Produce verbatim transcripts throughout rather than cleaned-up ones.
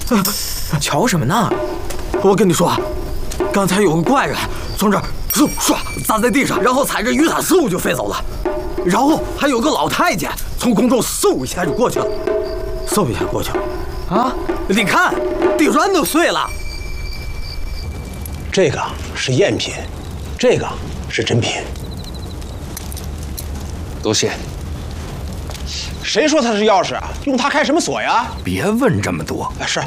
瞧什么呢？ 我跟你说，刚才有个怪人从这儿嗖唰砸在地上，然后踩着雨伞嗖就飞走了。然后还有个老太监从空中嗖一下就过去了，嗖一下过去了。啊，你看，地砖都碎了。 这个是赝品，这个是真品。 多谢。 谁说它是钥匙啊？用它开什么锁呀？ 别问这么多。 啊，是。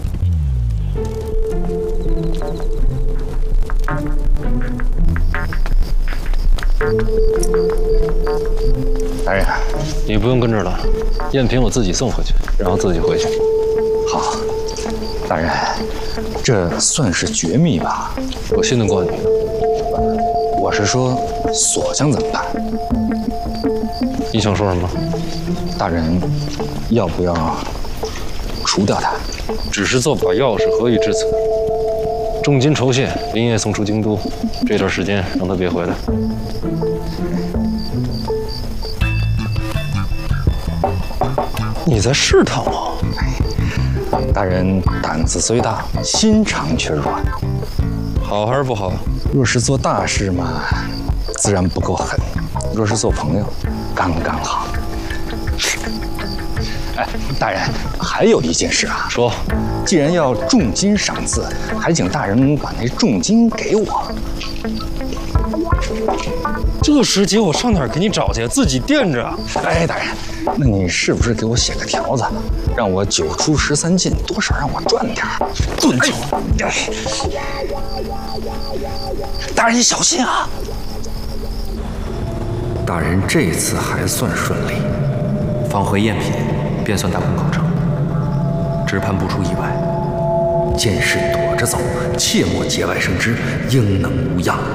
大人，你不用跟这儿了，赝品我自己送回去，然后自己回去。 好，大人，这算是绝密吧？ 我信得过你。 我是说，锁匠怎么办？ 你想说什么？ 大人，要不要除掉他？ 只是做把钥匙，何以至此？重金酬谢，连夜送出京都。这段时间让他别回来。你在试探我？ 大人胆子虽大，心肠却软。 好还是不好？ 若是做大事嘛，自然不够狠；若是做朋友，刚刚好。哎，大人，还有一件事啊。 说， 既然要重金赏赐，还请大人把那重金给我。 这时节我上哪儿给你找去？自己垫着。 哎，大人，那你是不是给我写个条子，让我九出十三进，多少让我赚点儿？顿球！哎，大人你小心啊！ 大人这次还算顺利，放回赝品便算大功告成，只盼不出意外。见事躲着走，切莫节外生枝，应能无恙。